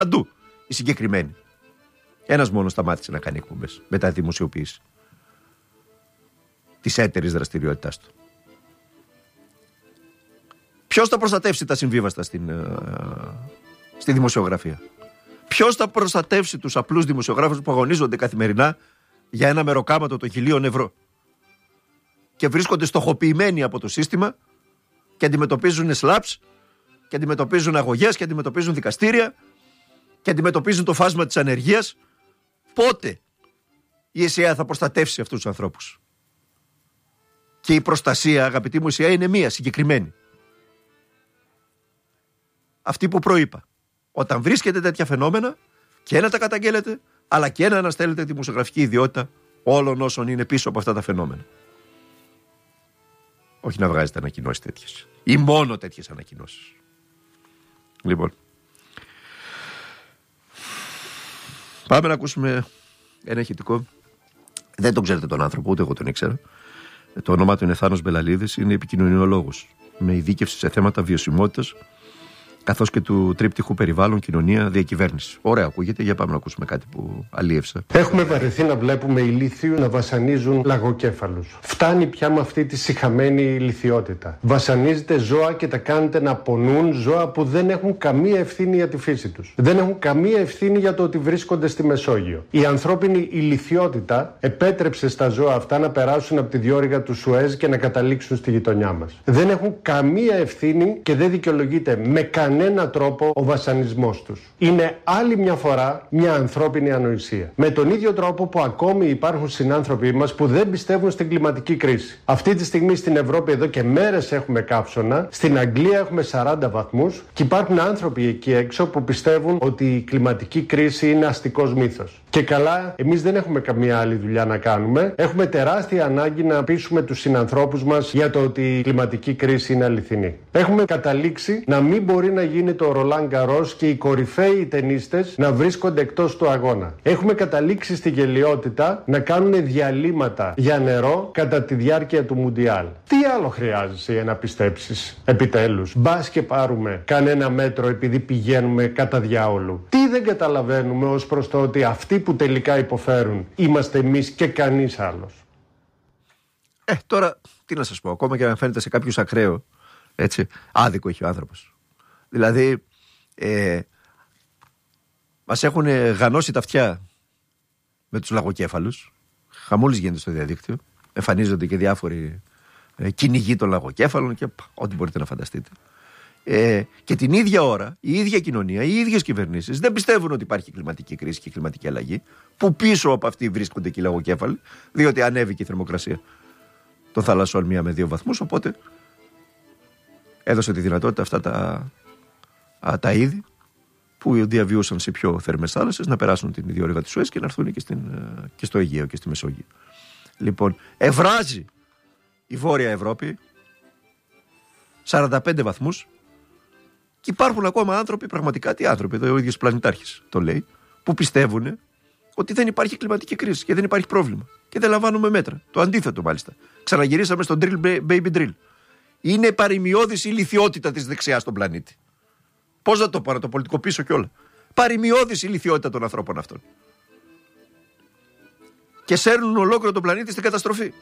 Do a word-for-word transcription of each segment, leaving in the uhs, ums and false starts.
παντού οι συγκεκριμένοι. Ένας μόνος σταμάτησε να κάνει εκπομπές μετά τη δημοσιοποίηση της έτερης δραστηριότητάς του. Ποιος θα προστατεύσει τα συμβίβαστα στην, ε, στη δημοσιογραφία? Ποιος θα προστατεύσει τους απλούς δημοσιογράφους που αγωνίζονται καθημερινά για ένα μεροκάματο των χιλίων ευρώ και βρίσκονται στοχοποιημένοι από το σύστημα και αντιμετωπίζουν σλάψ και αντιμετωπίζουν αγωγές και αντιμετωπίζουν δικαστήρια και αντιμετωπίζουν το φάσμα της ανεργίας? Πότε η ΕΣΥΑ θα προστατεύσει αυτούς τους ανθρώπους? Και η προστασία, αγαπητοί μου, ΕΣΥΑ είναι μία συγκεκριμένη. Αυτή που προείπα. Όταν βρίσκεται τέτοια φαινόμενα, και να τα καταγγέλλετε, αλλά και να αναστέλλετε τη δημοσιογραφική ιδιότητα όλων όσων είναι πίσω από αυτά τα φαινόμενα. Όχι να βγάζετε ανακοινώσεις τέτοιες. Ή μόνο τέτοιες ανακοινώσεις. Λοιπόν. Πάμε να ακούσουμε ένα ηχητικό. Δεν τον ξέρετε τον άνθρωπο, ούτε εγώ τον ήξερα. Το όνομά του είναι Θάνος Μπελαλίδης, είναι επικοινωνιολόγος με ειδίκευση σε θέματα βιωσιμότητας, καθώς και του τρίπτυχου περιβάλλον, κοινωνία, διακυβέρνηση. Ωραία, ακούγεται. Για πάμε να ακούσουμε κάτι που αλίευσα. Έχουμε βαρεθεί να βλέπουμε ηλίθιου να βασανίζουν λαγοκέφαλους. Φτάνει πια με αυτή τη σιχαμένη ηλιθιότητα. Βασανίζετε ζώα και τα κάνετε να πονούν, ζώα που δεν έχουν καμία ευθύνη για τη φύση τους. Δεν έχουν καμία ευθύνη για το ότι βρίσκονται στη Μεσόγειο. Η ανθρώπινη ηλιθιότητα επέτρεψε στα ζώα αυτά να περάσουν από τη διόρυγα του Σουέζ και να καταλήξουν στη γειτονιά μας. Δεν έχουν καμία ευθύνη και δεν δικαιολογείται με κανένα τρόπο ο βασανισμός τους. Είναι άλλη μια φορά μια ανθρώπινη ανοησία. Με τον ίδιο τρόπο που ακόμη υπάρχουν συνάνθρωποι μας που δεν πιστεύουν στην κλιματική κρίση. Αυτή τη στιγμή στην Ευρώπη εδώ και μέρες έχουμε καύσωνα, στην Αγγλία έχουμε σαράντα βαθμούς και υπάρχουν άνθρωποι εκεί έξω που πιστεύουν ότι η κλιματική κρίση είναι αστικός μύθος. Και καλά, εμείς δεν έχουμε καμία άλλη δουλειά να κάνουμε. Έχουμε τεράστια ανάγκη να πείσουμε τους συνανθρώπους μας για το ότι η κλιματική κρίση είναι αληθινή. Έχουμε καταλήξει να μην μπορεί να γίνει το Ρολάν Γκαρός και οι κορυφαίοι τενίστες να βρίσκονται εκτός του αγώνα. Έχουμε καταλήξει στη γελοιότητα να κάνουν διαλύματα για νερό κατά τη διάρκεια του Μουντιάλ. Τι άλλο χρειάζεσαι για να πιστέψεις, επιτέλους? Μπας και πάρουμε κανένα μέτρο επειδή πηγαίνουμε κατά διάολου. Τι δεν καταλαβαίνουμε ως προς το ότι αυτοί που τελικά υποφέρουν είμαστε εμείς και κανείς άλλος? Ε, τώρα τι να σας πω, ακόμα και αν φαίνεται σε κάποιους ακραίο, έτσι, άδικο έχει ο άνθρωπος. Δηλαδή, ε, μας έχουν γανώσει τα αυτιά με τους λαγοκέφαλους. Χαμούλης γίνεται στο διαδίκτυο. Εμφανίζονται και διάφοροι ε, κυνηγοί των λαγοκέφαλων και πα, ό,τι μπορείτε να φανταστείτε. Ε, και την ίδια ώρα, η ίδια κοινωνία, οι ίδιες κυβερνήσεις δεν πιστεύουν ότι υπάρχει κλιματική κρίση και κλιματική αλλαγή, που πίσω από αυτή βρίσκονται και οι λαγοκέφαλοι, διότι ανέβηκε η θερμοκρασία των θαλασσών μία με δύο βαθμούς, οπότε έδωσε τη δυνατότητα αυτά τα, α, τα είδη που διαβίωσαν σε πιο θερμές θάλασσες να περάσουν την διόρυγα του Σουέζ και να έρθουν και, στην, και στο Αιγαίο και στη Μεσόγειο. Λοιπόν, ευράζει η Βόρεια Ευρώπη σαράντα πέντε βαθμούς και υπάρχουν ακόμα άνθρωποι, πραγματικά τι άνθρωποι, εδώ ο ίδιος Πλανητάρχης το λέει, που πιστεύουν ότι δεν υπάρχει κλιματική κρίση και δεν υπάρχει πρόβλημα και δεν λαμβάνουμε μέτρα. Το αντίθετο μάλιστα. Ξαναγυρίσαμε στον drill baby drill. Είναι παρημιώδης η ηλιθιότητα της δεξιάς στον πλανήτη. Πώς να το πω, να το πολιτικοποιήσω κιόλα. Παρημιώδης η ηλιθιότητα των ανθρώπων αυτών. Και σέρνουν ολόκληρο τον πλανήτη στην καταστροφή.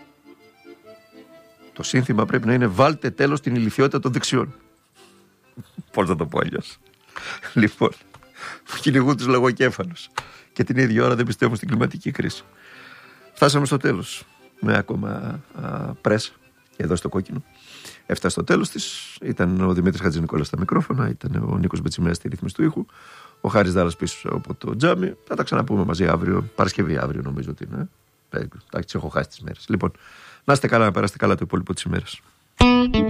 Το σύνθημα πρέπει να είναι βάλτε τέλος στην ηλιθιότητα των δεξιών. Πώς να το πω αλλιώς? Λοιπόν, που κυνηγούν τους λαγοκέφαλους και την ίδια ώρα δεν πιστεύουν στην κλιματική κρίση. Φτάσαμε στο τέλος με ακόμα πρέσσα εδώ στο κόκκινο. Έφτασε στο τέλος της. Ήταν ο Δημήτρης Χατζηνικόλας στα μικρόφωνα, ήταν ο Νίκος Μπετσιμέας στη ρύθμιση του ήχου, ο Χάρης Δάλλας πίσω από το τζάμι. Θα τα ξαναπούμε μαζί αύριο, Παρασκευή αύριο νομίζω ότι είναι. Εντάξει, έχω χάσει τις μέρες. Λοιπόν, να είστε καλά, να περάσετε καλά το υπόλοιπο της ημέρας.